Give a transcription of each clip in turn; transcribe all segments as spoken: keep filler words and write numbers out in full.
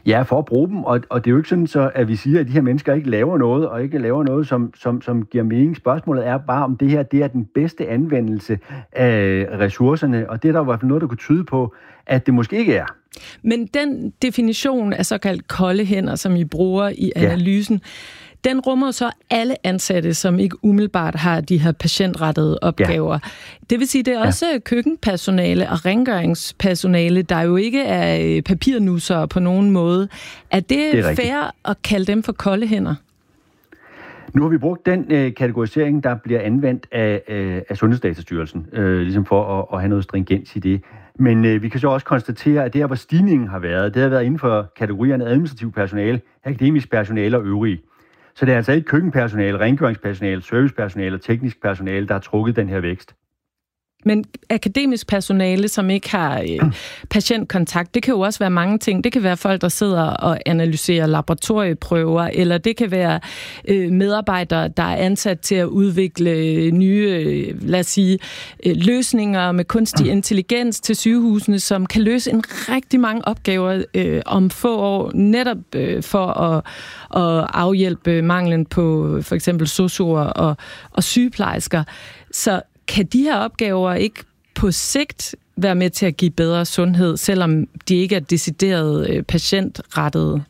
Ja, for at bruge dem, og, og det er jo ikke sådan, så, at vi siger, at de her mennesker ikke laver noget, og ikke laver noget, som, som, som giver mening. Spørgsmålet er bare, om det her det er den bedste anvendelse af ressourcerne, og det er der i hvert fald noget, der kunne tyde på, at det måske ikke er. Men den definition af såkaldt kolde hænder, som I bruger i analysen, ja. Den rummer så alle ansatte, som ikke umiddelbart har de her patientrettede opgaver. Ja. Det vil sige, det er også ja. køkkenpersonale og rengøringspersonale, der jo ikke er papirnussere på nogen måde. Er det, det er fair at kalde dem for kolde hænder? Nu har vi brugt den øh, kategorisering, der bliver anvendt af, øh, af Sundhedsdatastyrelsen, øh, ligesom for at, at have noget stringens i det. Men øh, vi kan så også konstatere, at det her, hvor stigningen har været, det har været inden for kategorierne administrativ personale, akademisk personale og øvrige. Så det er altså ikke køkkenpersonale, rengøringspersonale, servicepersonale og teknisk personale, der har trukket den her vækst. Men akademisk personale, som ikke har øh, patientkontakt, det kan jo også være mange ting. Det kan være folk, der sidder og analyserer laboratorieprøver, eller det kan være øh, medarbejdere, der er ansat til at udvikle nye, øh, lad os sige, øh, løsninger med kunstig intelligens til sygehusene, som kan løse en rigtig mange opgaver øh, om få år, netop øh, for at, at afhjælpe manglen på for eksempel sosuer og, og sygeplejersker. Så kan de her opgaver ikke på sigt være med til at give bedre sundhed, selvom de ikke er decideret patientrettede?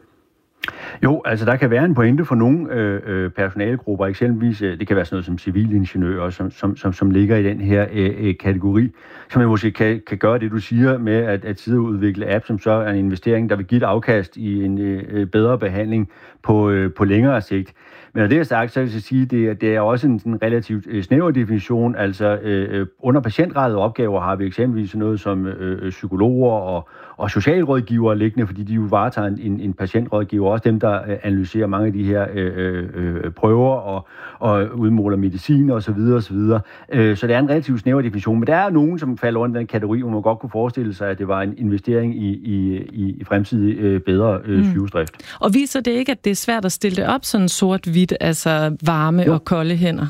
Jo, altså der kan være en pointe for nogle øh, personalegrupper, eksempelvis, det kan være sådan noget som civilingeniører, som, som, som, som ligger i den her øh, kategori, som man måske kan, kan gøre det, du siger med at, at sidde og udvikle app, som så er en investering, der vil give et afkast i en øh, bedre behandling på, øh, på længere sigt. Men når det er sagt, så vil jeg sige, at det, det er også en, en relativt øh, snæver definition. Altså øh, under patientrettede opgaver har vi eksempelvis noget som øh, psykologer og, og socialrådgivere liggende, fordi de jo varetager en, en patientrådgiver, også dem, der øh, analyserer mange af de her øh, øh, prøver og, og udmåler medicin og så videre og så videre. Øh, så det er en relativt snæver definition, men der er nogen, som falder under den kategori, hvor man godt kunne forestille sig, at det var en investering i, i, i, i fremtidig øh, bedre øh, sygehusdrift. Mm. Og viser det ikke, at det er svært at stille det op sådan sort-hvidt, altså varme jo. og kolde hænder?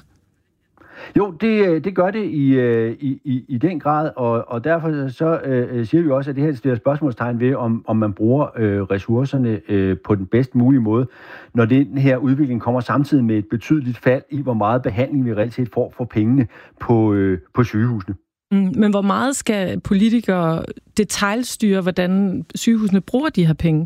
Jo, det, det gør det i, i, i, i den grad, og, og derfor så øh, siger vi også, at det her stiller spørgsmålstegn ved, om, om man bruger øh, ressourcerne øh, på den bedst mulige måde, når den her udvikling kommer samtidig med et betydeligt fald i, hvor meget behandling vi reelt set får for pengene på, øh, på sygehusene. Mm, men hvor meget skal politikere detailstyre, hvordan sygehusene bruger de her penge?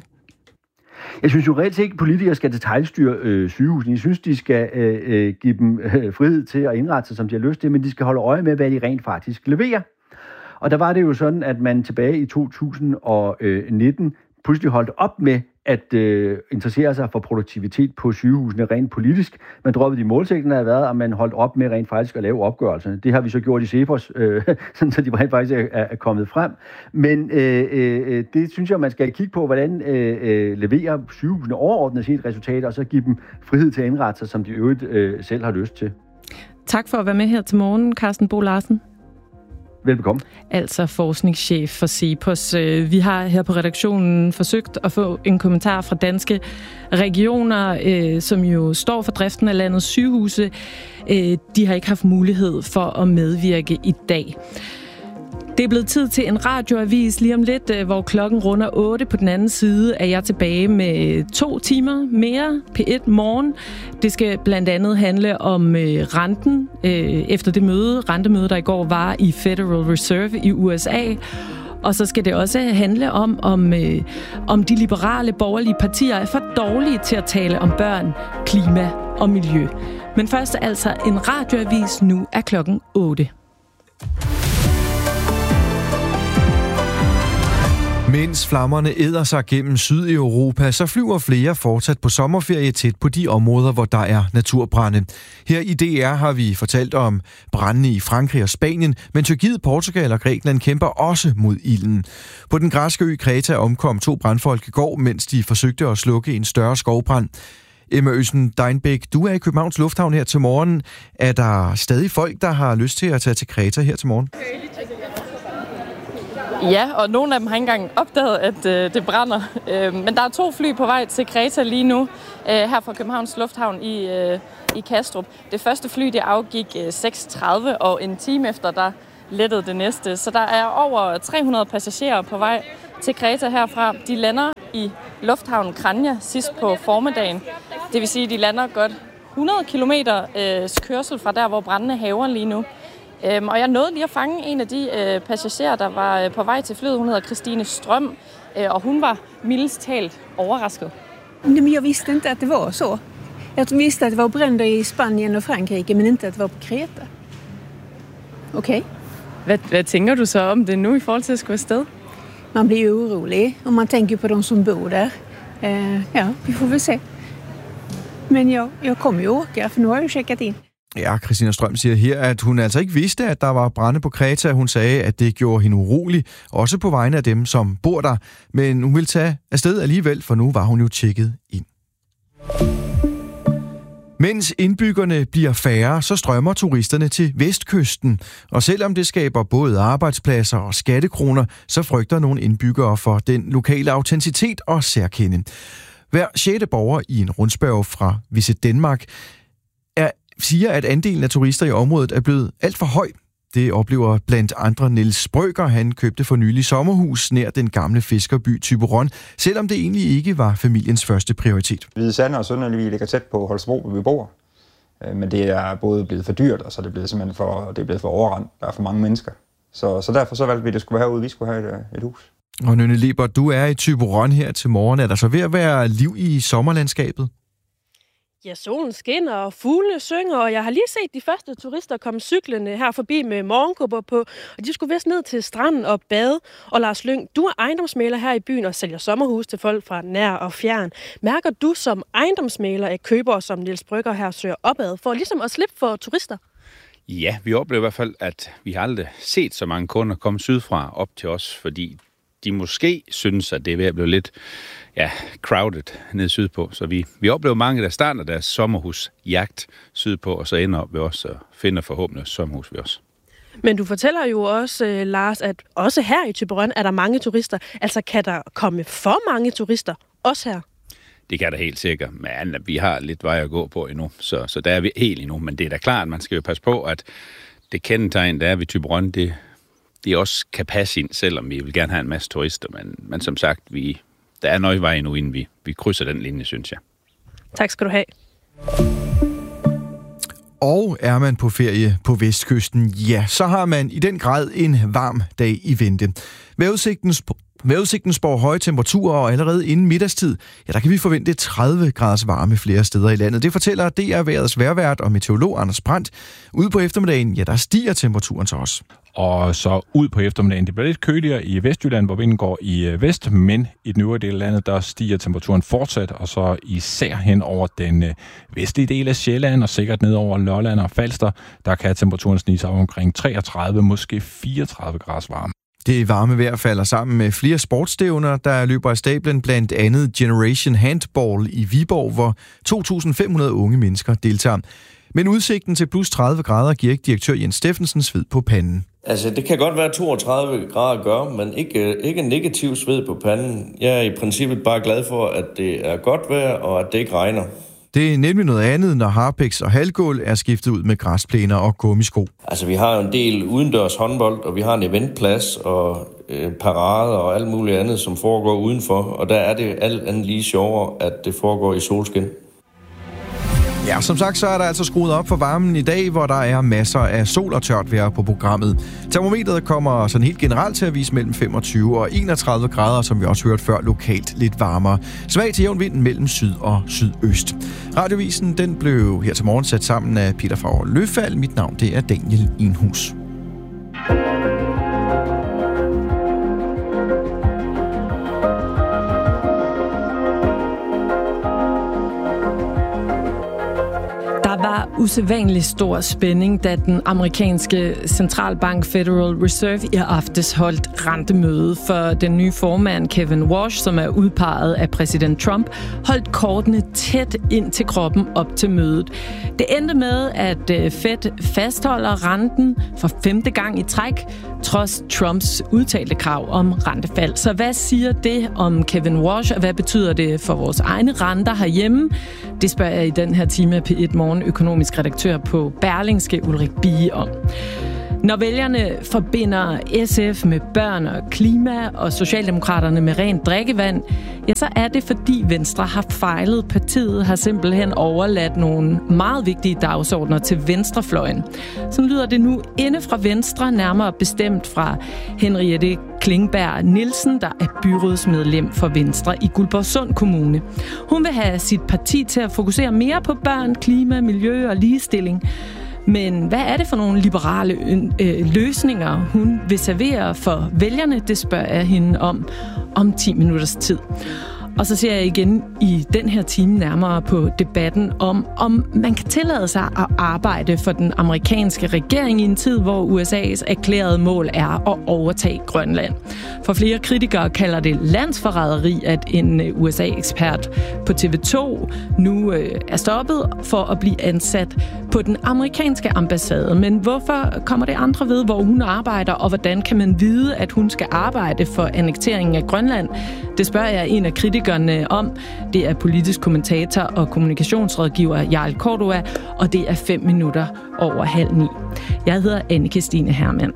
Jeg synes jo reelt set ikke, at politikere skal detailstyre øh, sygehusene. Jeg synes, de skal øh, give dem øh, frihed til at indrette sig, som de har lyst til, men de skal holde øje med, hvad de rent faktisk leverer. Og der var det jo sådan, at man tilbage i to tusind nitten pludselig holdt op med at øh, interessere sig for produktivitet på sygehusene rent politisk. Man droppede de målsætninger, der havde været, og man holdt op med rent faktisk at lave opgørelserne. Det har vi så gjort i Cepos, øh, sådan så de rent faktisk er, er kommet frem. Men øh, øh, det synes jeg, man skal kigge på, hvordan øh, leverer sygehusene overordnet set resultater, og så give dem frihed til at indrette sig, som de øvrigt øh, selv har lyst til. Tak for at være med her til morgen, Carsten Bo Larsen. Velbekomme. Altså forskningschef for Cepos. Vi har her på redaktionen forsøgt at få en kommentar fra Danske Regioner, som jo står for driften af landets sygehuse. De har ikke haft mulighed for at medvirke i dag. Det er blevet tid til en radioavis lige om lidt, hvor klokken runder otte. På den anden side er jeg tilbage med to timer mere P et morgen. Det skal blandt andet handle om renten efter det møde, rentemøde, der i går var i Federal Reserve i U S A. Og så skal det også handle om, om, om de liberale borgerlige partier er for dårlige til at tale om børn, klima og miljø. Men først altså en radioavis. Nu er klokken otte. Mens flammerne æder sig gennem Sydeuropa, så flyver flere fortsat på sommerferie tæt på de områder, hvor der er naturbrande. Her i D R har vi fortalt om brandene i Frankrig og Spanien, men Tyrkiet, Portugal og Grækenland kæmper også mod ilden. På den græske ø Kreta omkom to brandfolk i går, mens de forsøgte at slukke en større skovbrand. Emma Østen Deinbæk, du er i Københavns Lufthavn her til morgen. Er der stadig folk, der har lyst til at tage til Kreta her til morgen? Ja, og nogle af dem har ikke engang opdaget, at øh, det brænder. Øh, men der er to fly på vej til Kreta lige nu, øh, her fra Københavns Lufthavn i, øh, i Kastrup. Det første fly, det afgik øh, seks tredive, og en time efter, der lettede det næste. Så der er over tre hundrede passagerer på vej til Kreta herfra. De lander i lufthavnen Kranja sidst på formiddagen. Det vil sige, at de lander godt hundrede kilometer øh, kørsel fra der, hvor brændende haver lige nu. Øhm, og jeg nåede lige at fange en af de øh, passagerer, der var øh, på vej til flyet. Hun hedder Christine Strøm, øh, og hun var mildest talt overrasket. Men jeg vidste ikke, at det var så. Jeg vidste, at det var bränder i Spanien og Frankrike, men ikke, at det var på Kreta. Okay. Hvad, hvad tænker du så om det nu i forhold til at skulle afsted? Man bliver urolig, og man tænker på dem, som bor der. Uh, ja, vi får vel se. Men jeg, jeg kommer jo åka, for nu har jeg jo tjekket ind. Ja, Christina Strøm siger her, at hun altså ikke vidste, at der var brande på Kreta. Hun sagde, at det gjorde hende urolig, også på vegne af dem, som bor der. Men hun ville tage afsted alligevel, for nu var hun jo tjekket ind. Mens indbyggerne bliver færre, så strømmer turisterne til vestkysten. Og selvom det skaber både arbejdspladser og skattekroner, så frygter nogle indbyggere for den lokale autenticitet og særkende. Hver sjette borger i en rundspørge fra Visit Danmark er, siger, at andelen af turister i området er blevet alt for høj. Det oplever blandt andre Niels Sprøger. Han købte for nylig sommerhus nær den gamle fiskerby Thyborøn, selvom det egentlig ikke var familiens første prioritet. Hvide Sande og Sønderlig ligger tæt på Holstebro, hvor vi bor. Men det er både blevet for dyrt, og så er det blevet simpelthen for, det er blevet for overrendt. Der er for mange mennesker. Så, så derfor så valgte vi, at det skulle være herude. Vi skulle have et, et hus. Og Nynne Lebert, du er i Thyborøn her til morgen. Er der så ved at være liv i sommerlandskabet? Ja, solen skinner, og fuglene synger, og jeg har lige set de første turister komme cyklende her forbi med morgenkåber på, og de skulle vist ned til stranden og bade. Og Lars Lyng, du er ejendomsmægler her i byen og sælger sommerhus til folk fra nær og fjern. Mærker du som ejendomsmægler, at købere som Niels Brygger her søger opad for ligesom at slippe for turister? Ja, vi oplever i hvert fald, at vi har aldrig set så mange kunder komme sydfra op til os, fordi de måske synes, at det er ved at blive lidt ja, crowded nede sydpå. Så vi, vi oplever mange, der starter deres sommerhusjagt sydpå, og så ender op ved os og finder forhåbentlig sommerhus ved os. Men du fortæller jo også, Lars, at også her i Thyborøn er der mange turister. Altså kan der komme for mange turister, også her? Det kan der helt sikkert, men vi har lidt vej at gå på endnu, så, så der er vi helt endnu. Men det er da klart, at man skal jo passe på, at det kendetegn, der er ved Thyborøn, det, det også kan passe ind, selvom vi vil gerne have en masse turister. Men, men som sagt, vi, der er noget vej endnu, inden vi, vi krydser den linje, synes jeg. Tak skal du have. Og er man på ferie på vestkysten, ja, så har man i den grad en varm dag i vente. Vejrudsigten Vejrudsigten spår høje temperaturer, og allerede inden middagstid, ja, der kan vi forvente tredive graders varme flere steder i landet. Det fortæller D R Vejrets vejrvært og meteorolog Anders Brandt. Ude på eftermiddagen, ja, der stiger temperaturen til os. Og så ud på eftermiddagen. Det bliver lidt køligere i Vestjylland, hvor vinden går i vest, men i den øvrige del af landet, der stiger temperaturen fortsat, og så især hen over den vestlige del af Sjælland, og sikkert ned over Lolland og Falster, der kan temperaturen snige sig omkring treogtredive, måske fireogtredive graders varme. Det varme vejr falder sammen med flere sportsstævner, der løber af stablen, blandt andet Generation Handball i Viborg, hvor to tusind fem hundrede unge mennesker deltager. Men udsigten til plus tredive grader giver ikke direktør Jens Steffensen sved på panden. Altså, det kan godt være toogtredive grader gør, men ikke, ikke negativ sved på panden. Jeg er i princippet bare glad for, at det er godt vejr, og at det ikke regner. Det er nemlig noget andet, når harpiks og halvgulv er skiftet ud med græsplæner og gummisko. Altså, vi har jo en del udendørs håndbold, og vi har en eventplads og øh, parader og alt muligt andet, som foregår udenfor. Og der er det alt andet lige sjovere, at det foregår i solskin. Ja, som sagt, så er der altså skruet op for varmen i dag, hvor der er masser af sol og tørt vejr på programmet. Termometret kommer sådan helt generelt til at vise mellem femogtyve og enogtredive grader, som vi også hørte før, lokalt lidt varmere. Svag til jævn vind mellem syd og sydøst. Radiovisen, den blev her til morgen sat sammen af Peter Favre Løfald. Mit navn, det er Daniel Enhus. Der var usædvanlig stor spænding, da den amerikanske centralbank Federal Reserve i aftes holdt rentemøde, for den nye formand Kevin Warsh, som er udpeget af præsident Trump, holdt kortene tæt ind til kroppen op til mødet. Det endte med, at Fed fastholder renten for femte gang i træk, trods Trumps udtalte krav om rentefald. Så hvad siger det om Kevin Warsh, og hvad betyder det for vores egne renter herhjemme? Det spørger jeg i den her time af P et Morgen økonomisk redaktør på Berlingske, Ulrik Bie, om. Når vælgerne forbinder S F med børn og klima og Socialdemokraterne med rent drikkevand, ja, så er det fordi Venstre har fejlet. Partiet har simpelthen overladt nogle meget vigtige dagsordner til venstrefløjen. Så lyder det nu inde fra Venstre, nærmere bestemt fra Henriette Klingberg Nielsen, der er byrådsmedlem for Venstre i Guldborgsund Kommune. Hun vil have sit parti til at fokusere mere på børn, klima, miljø og ligestilling. Men hvad er det for nogle liberale øh, løsninger, hun vil servere for vælgerne? Det spørger jeg hende om om ti minutters tid. Og så ser jeg igen i den her time nærmere på debatten om, om man kan tillade sig at arbejde for den amerikanske regering i en tid, hvor U S A's erklærede mål er at overtage Grønland. For flere kritikere kalder det landsforræderi, at en U S A-ekspert på T V to nu øh, er stoppet for at blive ansat på den amerikanske ambassade. Men hvorfor kommer det andre ved, hvor hun arbejder, og hvordan kan man vide, at hun skal arbejde for annekteringen af Grønland? Det spørger jeg en af kritikerne om. Det er politisk kommentator og kommunikationsrådgiver Jarl Cordua, og det er fem minutter over halv ni. Jeg hedder Anne Stine Hermann.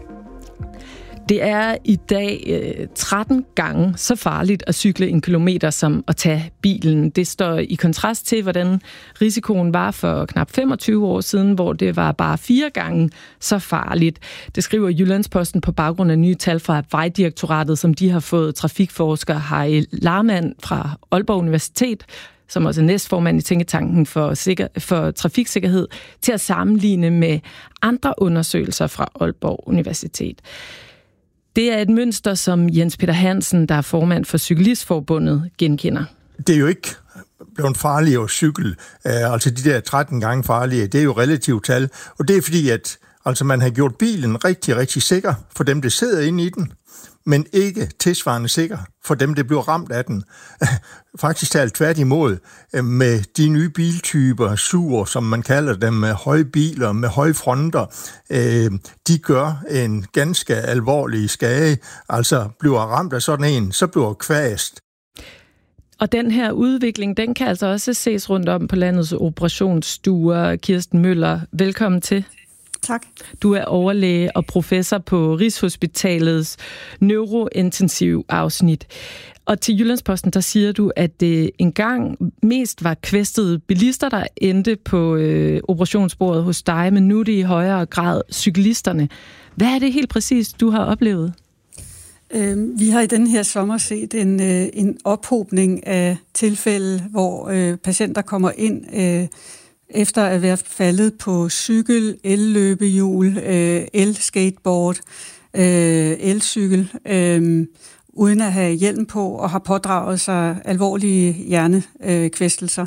Det er i dag øh, tretten gange så farligt at cykle en kilometer som at tage bilen. Det står i kontrast til, hvordan risikoen var for knap femogtyve år siden, hvor det var bare fire gange så farligt. Det skriver Jyllandsposten på baggrund af nye tal fra Vejdirektoratet, som de har fået trafikforsker Harry Larmann fra Aalborg Universitet, som også er næstformand i Tænketanken for, sikker, for trafiksikkerhed, til at sammenligne med andre undersøgelser fra Aalborg Universitet. Det er et mønster, som Jens Peter Hansen, der er formand for Cyklistforbundet, genkender. Det er jo ikke blevet farligere at cykle. Altså de der tretten gange farlige, det er jo relativt tal. Og det er fordi, at altså, man har gjort bilen rigtig, rigtig sikker for dem, der sidder inde i den, men ikke tilsvarende sikker for dem, der bliver ramt af den. Faktisk talt tværtimod med de nye biltyper, S U V'er, som man kalder dem, med høje biler, med høje fronter, de gør en ganske alvorlig skade. Altså bliver ramt af sådan en, så bliver kvæst. Og den her udvikling, den kan altså også ses rundt om på landets operationsstuer. Kirsten Møller, velkommen til. Tak. Du er overlæge og professor på Rigshospitalets neurointensiv afsnit. Og til Jyllandsposten, der siger du, at det engang mest var kvæstede bilister, der endte på øh, operationsbordet hos dig, men nu er det i højere grad cyklisterne. Hvad er det helt præcis, du har oplevet? Øh, vi har i den her sommer set en, øh, en ophobning af tilfælde, hvor øh, patienter kommer ind øh, efter at være faldet på cykel, el-løbehjul, øh, el-skateboard, øh, elcykel, øh, uden at have hjelm på og har pådraget sig alvorlige hjernekvæstelser.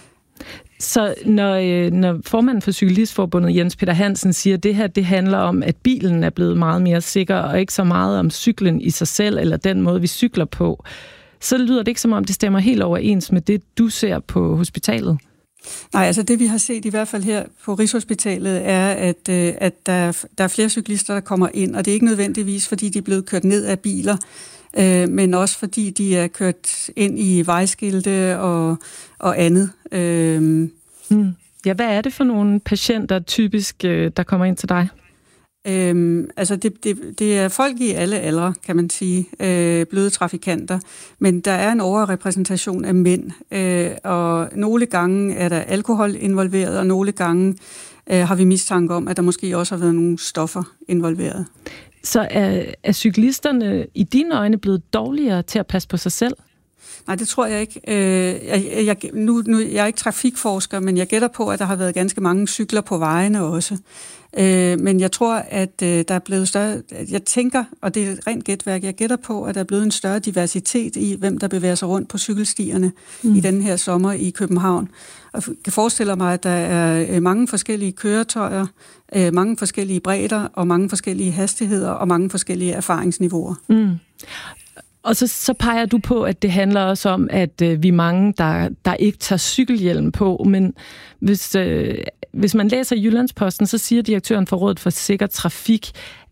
Så når, når formanden for Cyklistforbundet, Jens Peter Hansen, siger, at det her det handler om, at bilen er blevet meget mere sikker, og ikke så meget om cyklen i sig selv, eller den måde, vi cykler på, så lyder det ikke som om, det stemmer helt overens med det, du ser på hospitalet. Nej, altså det vi har set i hvert fald her på Rigshospitalet er, at, at der, der er flere cyklister, der kommer ind, og det er ikke nødvendigvis, fordi de er blevet kørt ned af biler, øh, men også fordi de er kørt ind i vejskilte og, og andet. Øh. Hmm. Ja, hvad er det for nogle patienter typisk, der kommer ind til dig? Øhm, altså det, det, det er folk i alle aldre, kan man sige, øh, bløde trafikanter, men der er en overrepræsentation af mænd, øh, og nogle gange er der alkohol involveret, og nogle gange øh, har vi mistanke om, at der måske også har været nogle stoffer involveret. Så er, er cyklisterne i dine øjne blevet dårligere til at passe på sig selv? Nej, det tror jeg ikke. Jeg, jeg, nu, nu, jeg er ikke trafikforsker, men jeg gætter på, at der har været ganske mange cykler på vejene også. Men jeg tror, at der er blevet større... Jeg tænker, og det er et rent gætværk, jeg gætter på, at der er blevet en større diversitet i, hvem der bevæger sig rundt på cykelstierne mm. i den her sommer i København. Og jeg kan forestille mig, at der er mange forskellige køretøjer, mange forskellige bredder og mange forskellige hastigheder og mange forskellige erfaringsniveauer. Mm. Og så, så peger du på, at det handler også om, at øh, vi er mange, der, der ikke tager cykelhjelm på. Men hvis, øh, hvis man læser Jyllandsposten, så siger direktøren for Rådet for Sikker Trafik,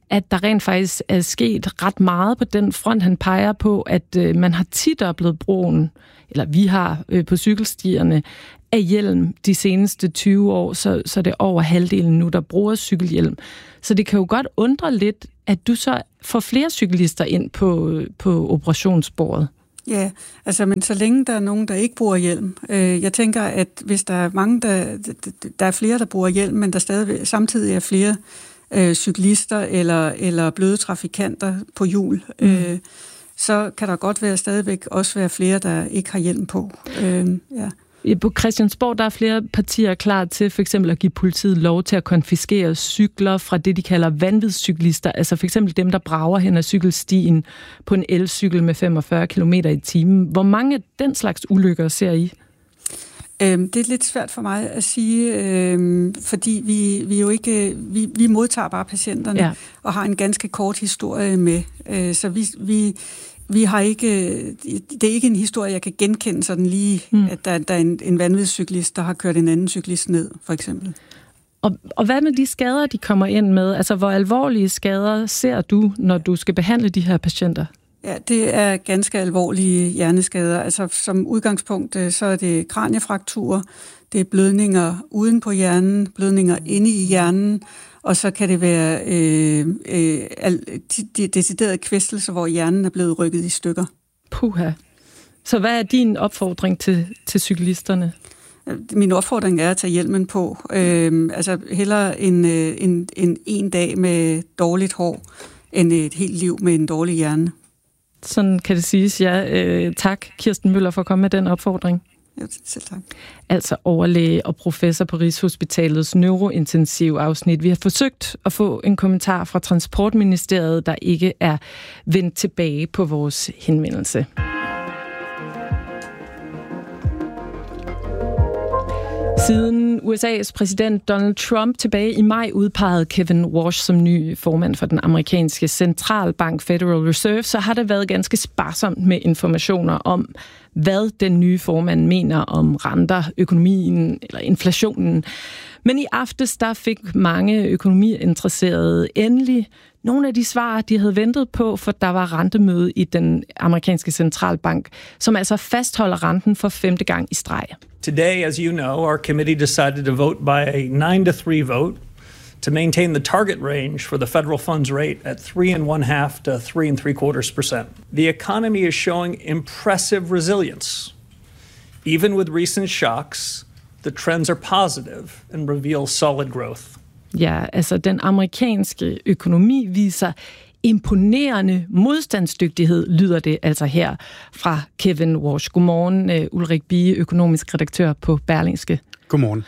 at der rent faktisk er sket ret meget på den front. Han peger på, at øh, man har tidoblet brugen, eller vi har øh, på cykelstierne, af hjelm de seneste tyve år, så, så det er over halvdelen nu, der bruger cykelhjelm. Så det kan jo godt undre lidt, at du så får flere cyklister ind på, på operationsbordet. Ja, altså, men så længe der er nogen, der ikke bruger hjelm. Øh, jeg tænker, at hvis der er mange, der, der er flere, der bruger hjelm, men der stadig samtidig er flere øh, cyklister eller, eller bløde trafikanter på hjul, mm. øh, så kan der godt være stadigvæk også være flere, der ikke har hjelm på. Øh, ja. På Christiansborg der er flere partier klar til for eksempel at give politiet lov til at konfiskere cykler fra det, de kalder vanvidscyklister, altså for eksempel dem, der brager hen ad cykelstien på en elcykel med femogfyrre kilometer i timen. Hvor mange af den slags ulykker ser I? Øhm, det er lidt svært for mig at sige, øhm, fordi vi, vi jo ikke vi, vi modtager bare patienterne ja. og har en ganske kort historie med, øh, så vi, vi Vi har ikke, det er ikke en historie, jeg kan genkende sådan lige, mm. at der, der er en, en vanvidscyklist, der har kørt en anden cyklist ned, for eksempel. Og, og hvad med de skader, de kommer ind med? Altså, hvor alvorlige skader ser du, når du skal behandle de her patienter? Ja, det er ganske alvorlige hjerneskader. Altså, som udgangspunkt, så er det kraniefrakturer, det er blødninger uden på hjernen, blødninger inde i hjernen, og så kan det være øh, øh, de deciderede kvæstelser, hvor hjernen er blevet rykket i stykker. Puha. Så hvad er din opfordring til, til cyklisterne? Min opfordring er at tage hjelmen på. Øh, altså hellere en, en, en, en dag med dårligt hår, end et helt liv med en dårlig hjerne. Sådan kan det siges, ja. Øh, tak, Kirsten Møller, for at komme med den opfordring. Ja, selv tak. Altså overlæge og professor på Rigshospitalets neurointensiv afsnit. Vi har forsøgt at få en kommentar fra Transportministeriet, der ikke er vendt tilbage på vores henvendelse. Siden U S A's præsident Donald Trump tilbage i maj udpegede Kevin Warsh som ny formand for den amerikanske centralbank Federal Reserve, så har det været ganske sparsomt med informationer om, hvad den nye formand mener om renter, økonomien eller inflationen. Men i aftes der fik mange økonomiinteresserede endelig nogle af de svar, de havde ventet på, for der var rentemøde i den amerikanske centralbank, som altså fastholder renten for femte gang i streg. Today, as you know, our committee decided to vote by a nine to three vote to maintain the target range for the federal funds rate at three and one half to three and three quarters percent. The economy is showing impressive resilience. Even with recent shocks, the trends are positive and reveal solid growth. Ja, altså den amerikanske økonomi viser imponerende modstandsdygtighed, lyder det altså her fra Kevin Warsh. Godmorgen, Ulrik Bie, økonomisk redaktør på Berlingske. Godmorgen.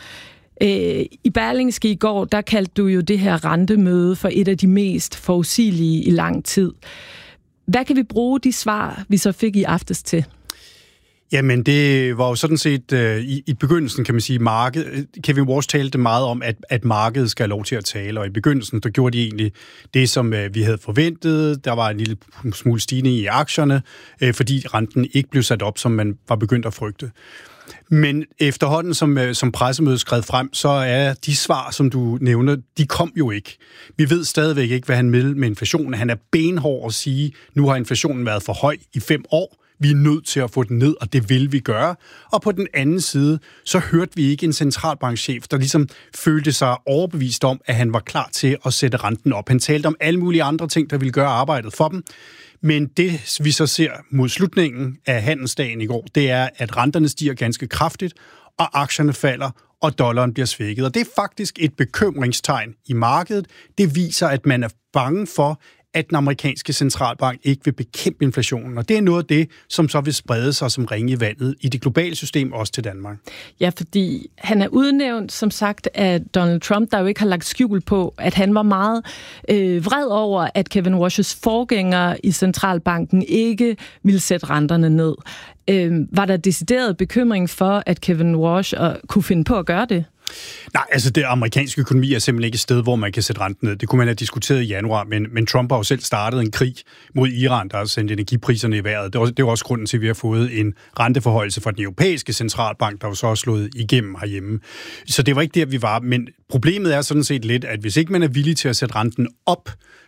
I Berlingske i går, der kaldte du jo det her rentemøde for et af de mest forudsigelige i lang tid. Hvad kan vi bruge de svar, vi så fik i aftes til? Jamen, det var jo sådan set øh, i, i begyndelsen, kan man sige, markedet. Kevin Warsh talte meget om, at, at markedet skal have lov til at tale, og i begyndelsen, der gjorde de egentlig det, som øh, vi havde forventet. Der var en lille smule stigning i aktierne, øh, fordi renten ikke blev sat op, som man var begyndt at frygte. Men efterhånden, som, som pressemødet skred frem, så er de svar, som du nævner, de kom jo ikke. Vi ved stadigvæk ikke, hvad han vil med inflationen. Han er benhård at sige, nu har inflationen været for høj i fem år. Vi er nødt til at få den ned, og det vil vi gøre. Og på den anden side, så hørte vi ikke en centralbankchef, der ligesom følte sig overbevist om, at han var klar til at sætte renten op. Han talte om alle mulige andre ting, der ville gøre arbejdet for dem. Men det, vi så ser mod slutningen af handelsdagen i går, det er, at renterne stiger ganske kraftigt, og aktierne falder, og dollaren bliver svækket. Og det er faktisk et bekymringstegn i markedet. Det viser, at man er bange for, at den amerikanske centralbank ikke vil bekæmpe inflationen. Og det er noget af det, som så vil sprede sig som ringe i vandet i det globale system, også til Danmark. Ja, fordi han er udnævnt, som sagt, af Donald Trump, der jo ikke har lagt skjul på, at han var meget øh, vred over, at Kevin Warshs forgænger i centralbanken ikke ville sætte renterne ned. Øh, var der decideret bekymring for, at Kevin Warsh øh, kunne finde på at gøre det? Nej, altså det amerikanske økonomi er simpelthen ikke et sted, hvor man kan sætte renten ned. Det kunne man have diskuteret i januar, men, men Trump har jo selv startet en krig mod Iran, der har sendt energipriserne i vejret. Det er, også, det er også grunden til, at vi har fået en renteforhøjelse fra den europæiske centralbank, der jo så har slået igennem herhjemme. Så det var ikke der, vi var. Men problemet er sådan set lidt, at hvis ikke man er villig til at sætte renten op,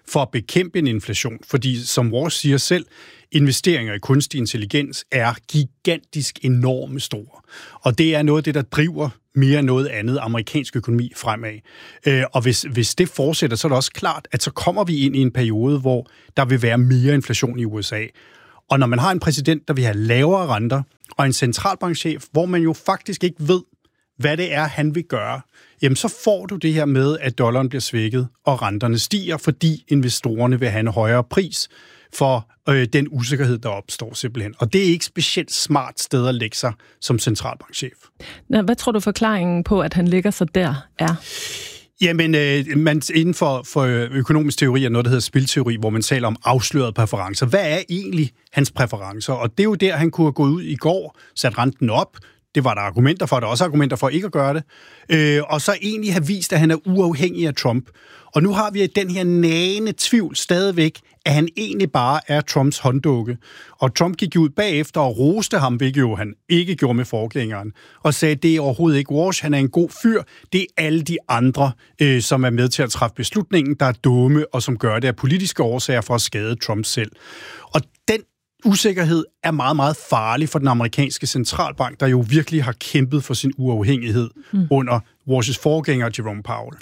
for at bekæmpe en inflation. Fordi, som Walsh siger selv, investeringer i kunstig intelligens er gigantisk enormt store. Og det er noget af det, der driver mere end noget andet amerikansk økonomi fremad. Og hvis, hvis det fortsætter, så er det også klart, at så kommer vi ind i en periode, hvor der vil være mere inflation i U S A. Og når man har en præsident, der vil have lavere renter, og en centralbankchef, hvor man jo faktisk ikke ved, hvad det er, han vil gøre, jamen så får du det her med, at dollaren bliver svækket, og renterne stiger, fordi investorerne vil have en højere pris for øh, den usikkerhed, der opstår simpelthen. Og det er ikke specielt smart sted at lægge sig som centralbankchef. Hvad tror du forklaringen på, at han ligger sig der er? Jamen, øh, man, inden for, for økonomisk teori er noget, der hedder spilteori, hvor man taler om afslørede præferencer. Hvad er egentlig hans præferencer? Og det er jo der, han kunne have gået ud i går, sat renten op. Det var der argumenter for, der er også argumenter for ikke at gøre det. Øh, og så egentlig have vist, at han er uafhængig af Trump. Og nu har vi den her nagende tvivl stadigvæk, at han egentlig bare er Trumps hånddukke. Og Trump gik ud bagefter og roste ham, hvilket jo han ikke gjorde med forgængeren, og sagde, at det er overhovedet ikke Walsh, han er en god fyr. Det er alle de andre, øh, som er med til at træffe beslutningen, der er dumme, og som gør det af politiske årsager for at skade Trump selv. Og den usikkerhed er meget, meget farlig for den amerikanske centralbank, der jo virkelig har kæmpet for sin uafhængighed mm. under Walsh's forgænger, Jerome Powell.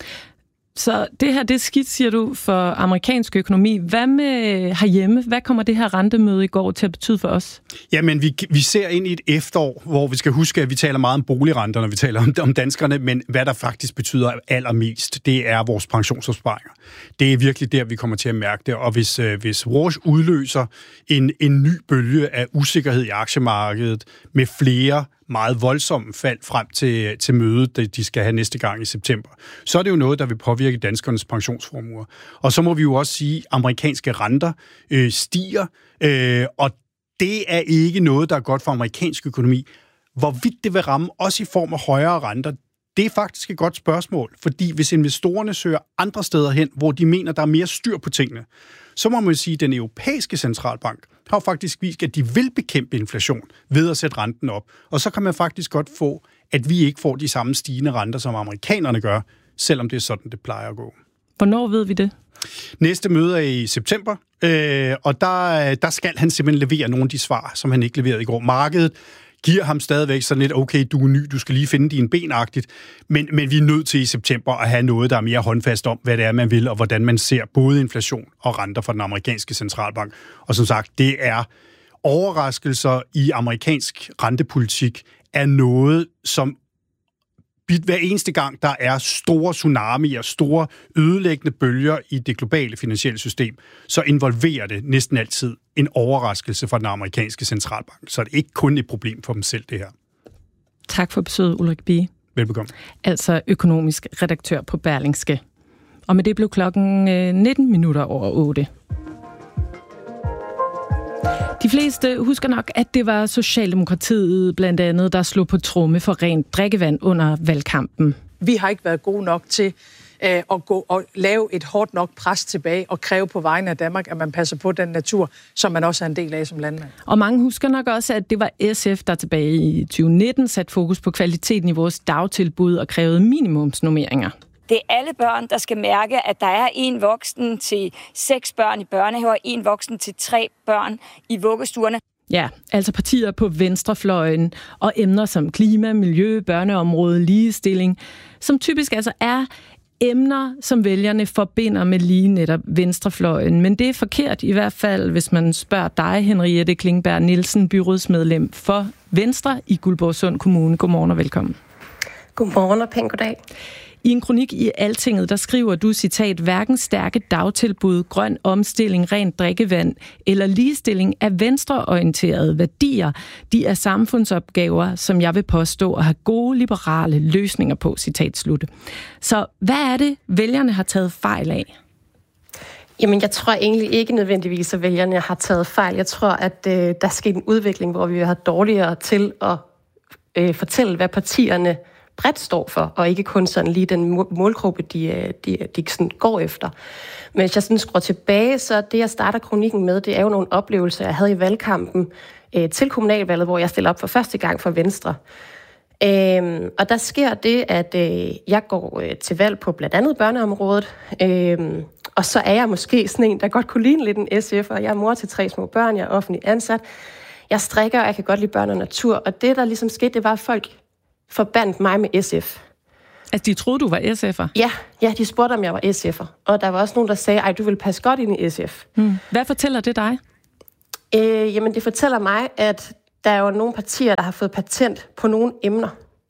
Så det her, det er skidt, siger du, for amerikansk økonomi. Hvad med herhjemme? Hvad kommer det her rentemøde i går til at betyde for os? Jamen, vi, vi ser ind i et efterår, hvor vi skal huske, at vi taler meget om boligrenter, når vi taler om, om danskerne, men hvad der faktisk betyder allermest, det er vores pensionsopsparinger. Det er virkelig der, vi kommer til at mærke det, og hvis, øh, hvis Walsh udløser en, en ny bølge af usikkerhed i aktiemarkedet med flere meget voldsomme fald frem til, til mødet, de skal have næste gang i september, så er det jo noget, der vil påvirke danskernes pensionsformuer. Og så må vi jo også sige, at amerikanske renter øh, stiger, øh, og det er ikke noget, der er godt for amerikansk økonomi. Hvorvidt det vil ramme også i form af højere renter, det er faktisk et godt spørgsmål, fordi hvis investorerne søger andre steder hen, hvor de mener, der er mere styr på tingene, så må man sige, at den europæiske centralbank har faktisk vist, at de vil bekæmpe inflation ved at sætte renten op. Og så kan man faktisk godt få, at vi ikke får de samme stigende renter, som amerikanerne gør, selvom det er sådan, det plejer at gå. Hvornår ved vi det? Næste møde er i september, øh, og der, der skal han simpelthen levere nogle af de svar, som han ikke leverede i går. Markedet giver ham stadigvæk sådan lidt, okay, du er ny, du skal lige finde dine benagtigt, men, men vi er nødt til i september at have noget, der er mere håndfast om, hvad det er, man vil, og hvordan man ser både inflation og renter fra den amerikanske centralbank. Og som sagt, det er overraskelser i amerikansk rentepolitik er noget, som hver eneste gang, der er store tsunamier, store ødelæggende bølger i det globale finansielle system, så involverer det næsten altid en overraskelse fra den amerikanske centralbank. Så er det ikke kun et problem for dem selv, det her. Tak for besøget, Ulrik Bie. Velbekomme. Altså økonomisk redaktør på Berlingske. Og med det blev klokken nitten minutter over otte. De fleste husker nok, at det var Socialdemokratiet blandt andet, der slog på tromme for rent drikkevand under valgkampen. Vi har ikke været gode nok til øh, at gå og lave et hårdt nok pres tilbage og kræve på vegne af Danmark, at man passer på den natur, som man også er en del af som landmand. Og mange husker nok også, at det var S F, der tilbage i tyve nitten satte fokus på kvaliteten i vores dagtilbud og krævede minimumsnormeringer. Det er alle børn, der skal mærke, at der er en voksen til seks børn i børnehaver, og en voksen til tre børn i vuggestuerne. Ja, altså partier på venstrefløjen og emner som klima, miljø, børneområde, ligestilling, som typisk altså er emner, som vælgerne forbinder med lige netop venstrefløjen. Men det er forkert i hvert fald, hvis man spørger dig, Henriette Klingberg Nielsen, byrådsmedlem for Venstre i Guldborgsund Kommune. Godmorgen og velkommen. Godmorgen og pæn goddag. I en kronik i Altinget, der skriver du, citat, hverken stærke dagtilbud, grøn omstilling, rent drikkevand eller ligestilling af venstreorienterede værdier. De er samfundsopgaver, som jeg vil påstå at have gode liberale løsninger på, citat slut. Så hvad er det, vælgerne har taget fejl af? Jamen, jeg tror egentlig ikke nødvendigvis, at vælgerne har taget fejl. Jeg tror, at øh, der er sket en udvikling, hvor vi har dårligere til at øh, fortælle, hvad partierne bredt står for, og ikke kun sådan lige den målgruppe, de, de, de sådan går efter. Men hvis jeg sådan skruer tilbage, så det, jeg starter kronikken med, det er jo nogle oplevelser, jeg havde i valgkampen øh, til kommunalvalget, hvor jeg stiller op for første gang for Venstre. Øhm, og der sker det, at øh, jeg går øh, til valg på blandt andet børneområdet, øh, Og så er jeg måske sådan en, der godt kunne ligne lidt en S F'er. Jeg er mor til tre små børn, jeg er offentlig ansat. Jeg strikker, og jeg kan godt lide børn og natur. Og det, der ligesom skete, det var, at folk forbandt mig med S F. Altså, de troede, du var S F'er? Ja, ja, de spurgte, om jeg var S F'er. Og der var også nogen, der sagde, ej, du vil passe godt ind i S F. Hmm. Hvad fortæller det dig? Øh, jamen, det fortæller mig, at der er jo nogle partier, der har fået patent på nogle emner.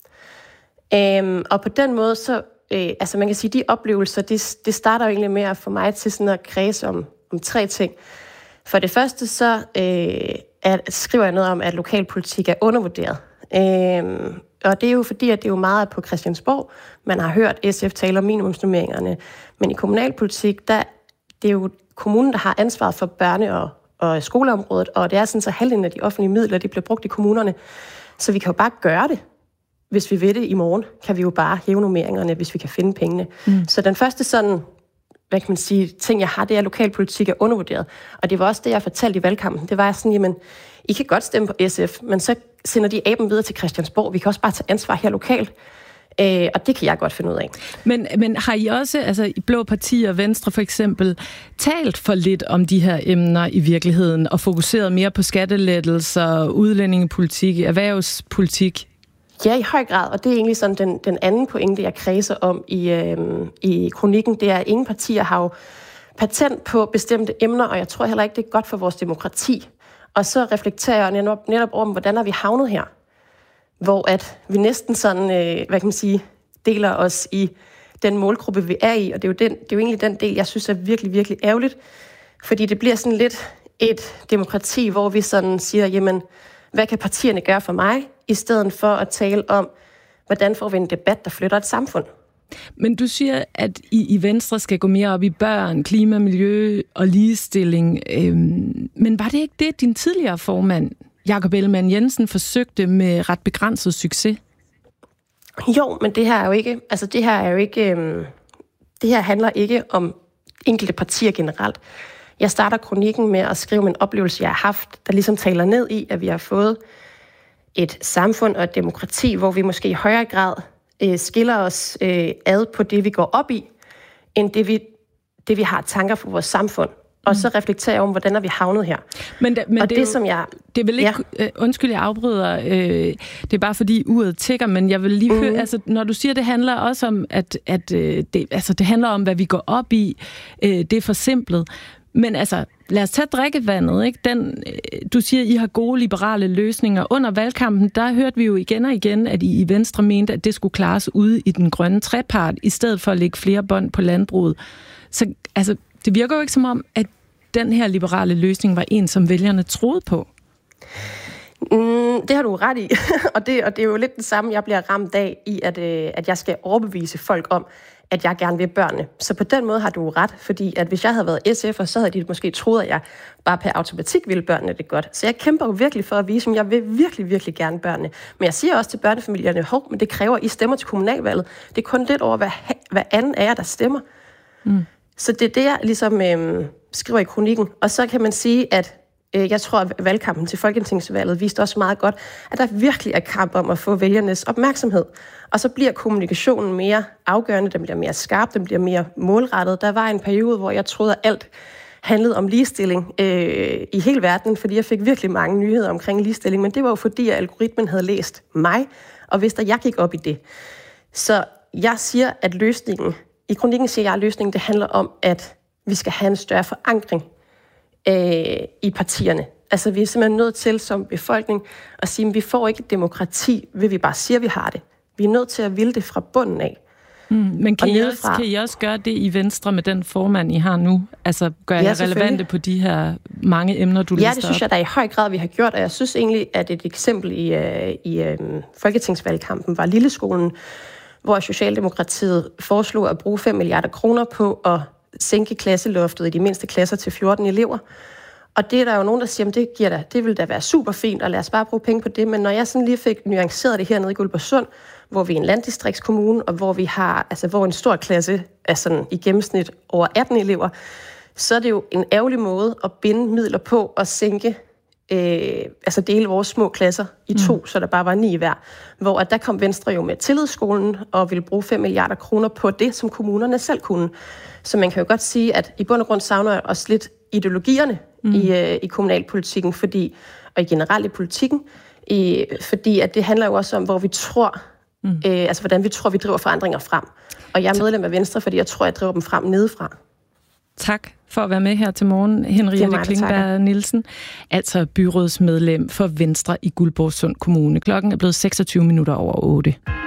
Øhm, og på den måde, så, øh, altså man kan sige, de oplevelser, det, det starter jo egentlig med at få mig til sådan at kredse om, om tre ting. For det første, så øh, at, skriver jeg noget om, at lokalpolitik er undervurderet. Øhm, og det er jo fordi, at det er jo meget på Christiansborg. Man har hørt S F tale om minimumsnormeringerne. Men i kommunalpolitik, der, det er jo kommunen, der har ansvaret for børne- og, og skoleområdet. Og det er sådan, så halvdelen af de offentlige midler, de bliver brugt i kommunerne. Så vi kan jo bare gøre det. Hvis vi ved det i morgen, kan vi jo bare hæve normeringerne, hvis vi kan finde pengene. Mm. Så den første sådan, hvad kan man sige, ting, jeg har, det er, at lokalpolitik er undervurderet. Og det var også det, jeg fortalte i valgkampen. Det var sådan, jamen, I kan godt stemme på S F, men så sender de aben videre til Christiansborg. Vi kan også bare tage ansvar her lokalt. Øh, og det kan jeg godt finde ud af. Men, men har I også, altså i blå partier, Venstre for eksempel, talt for lidt om de her emner i virkeligheden, og fokuseret mere på skattelettelser, udlændingepolitik, erhvervspolitik? Ja, i høj grad, og det er egentlig sådan den, den anden pointe, jeg kredser om i, øh, i kronikken, det er, at ingen partier har jo patent på bestemte emner, og jeg tror heller ikke, det er godt for vores demokrati. Og så reflekterer jeg netop, netop over, hvordan er vi havnet her, hvor at vi næsten sådan, øh, hvad kan man sige, deler os i den målgruppe, vi er i, og det er jo, den, det er jo egentlig den del, jeg synes er virkelig, virkelig ærgerligt, fordi det bliver sådan lidt et demokrati, hvor vi sådan siger, jamen, hvad kan partierne gøre for mig, i stedet for at tale om, hvordan får vi en debat, der flytter et samfund. Men du siger, at I i Venstre skal gå mere op i børn, klima, miljø og ligestilling. Øhm, men var det ikke det, din tidligere formand, Jakob Ellemann-Jensen, forsøgte med ret begrænset succes? Jo, men det her er jo ikke, altså det her er jo ikke, øhm, det her handler ikke om enkelte partier generelt. Jeg starter kronikken med at skrive en oplevelse, jeg har haft, der ligesom taler ned i, at vi har fået et samfund og et demokrati, hvor vi måske i højere grad øh, skiller os øh, ad på det, vi går op i, end det, vi, det, vi har tanker for vores samfund. Og så reflekterer jeg om, hvordan er vi havnet her. Men, da, men og det, det, jo, som jeg... Det er vel ikke... Ja. Øh, undskyld, jeg afbryder. Øh, det er bare fordi uret tikker, men jeg vil lige høre... Mm. Altså, når du siger, det handler også om, at, at øh, det, altså, det handler om, hvad vi går op i. Øh, det er forsimplet. Men altså, lad os tage drikkevandet, ikke? Den, du siger, I har gode liberale løsninger. Under valgkampen, der hørte vi jo igen og igen, at I i Venstre mente, at det skulle klares ude i den grønne trepart, i stedet for at lægge flere bånd på landbruget. Så altså, det virker jo ikke som om, at den her liberale løsning var en, som vælgerne troede på. Mm, det har du ret i. og, det, og det er jo lidt det samme, jeg bliver ramt af, i at, øh, at jeg skal overbevise folk om, at jeg gerne vil børnene. Så på den måde har du ret, fordi at hvis jeg havde været S F'er, så havde de måske troet, at jeg bare per automatik ville børnene det godt. Så jeg kæmper jo virkelig for at vise, at jeg vil virkelig, virkelig gerne børnene. Men jeg siger også til børnefamilierne, hov, men det kræver, at I stemmer til kommunalvalget. Det er kun lidt over, hvad, hvad anden af jer, der stemmer. Mm. Så det er det, jeg ligesom øh, skriver i kronikken. Og så kan man sige, at øh, jeg tror, at valgkampen til Folketingsvalget viste også meget godt, at der virkelig er kamp om at få vælgernes opmærksomhed. Og så bliver kommunikationen mere afgørende, den bliver mere skarp, den bliver mere målrettet. Der var en periode, hvor jeg troede, at alt handlede om ligestilling øh, i hele verden, fordi jeg fik virkelig mange nyheder omkring ligestilling, men det var jo fordi, at algoritmen havde læst mig, og vidste, at jeg gik op i det. Så jeg siger, at løsningen, i kronikken siger jeg, at løsningen det handler om, at vi skal have en større forankring øh, i partierne. Altså vi er simpelthen nødt til som befolkning at sige, at vi får ikke et demokrati, ved vi bare siger, at vi har det. Vi er nødt til at ville det fra bunden af. Mm, men kan I, også, kan I også gøre det i Venstre med den formand, I har nu? Altså gør ja, jer relevante på de her mange emner, du lister op? Ja, det synes jeg, der i høj grad, vi har gjort. Og jeg synes egentlig, at et eksempel i, uh, i uh, folketingsvalgkampen var Lilleskolen, hvor Socialdemokratiet foreslog at bruge fem milliarder kroner på at sænke klasseloftet i de mindste klasser til fjorten elever. Og det er der jo nogen, der siger, at det, giver da, det vil da være super fint, og lad os bare bruge penge på det. Men når jeg sådan lige fik nuanceret det hernede i Guldborgsund, hvor vi er en landdistriktskommune, og hvor vi har, altså hvor en stor klasse er sådan i gennemsnit over atten elever, så er det jo en ærgerlig måde at binde midler på og sænke øh, altså dele vores små klasser i to, mm. så der bare var ni hver. Hvor at der kom Venstre jo med tillidsskolen og ville bruge fem milliarder kroner på det, som kommunerne selv kunne. Så man kan jo godt sige, at i bund og grund savner jeg også lidt ideologierne mm. i, øh, i kommunalpolitikken, fordi, og i generelt i politikken, i, fordi at det handler jo også om, hvor vi tror, mm. øh, altså hvordan vi tror, vi driver forandringer frem. Og jeg er medlem af Venstre, fordi jeg tror, jeg driver dem frem nedefra. Tak for at være med her til morgen, Henriette Klingberg Nielsen, altså byrådsmedlem for Venstre i Guldborgsund Kommune. Klokken er blevet seksogtyve minutter over otte.